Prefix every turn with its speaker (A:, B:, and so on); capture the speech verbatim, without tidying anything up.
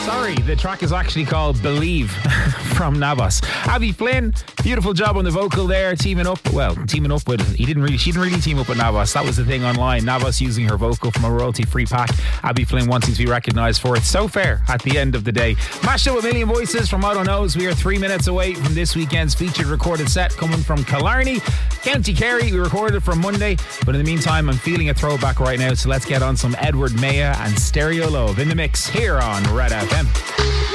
A: Sorry, the track is actually called Believe from Navas. Abby Flynn, beautiful job on the vocal there, teaming up, well, teaming up with, he didn't really, she didn't really team up with Navas. That was the thing online. Navas using her vocal from a royalty-free pack. Abby Flynn wanting to be recognised for it. So fair at the end of the day. Mashed up with Million Voices from I Don't Knows. We are three minutes away from this weekend's featured recorded set coming from Killarney, County Kerry. We recorded from Monday, but in the meantime, I'm feeling a throwback right now, so let's get on some Edward Maya and Stereo Love in the mix here on Red F M.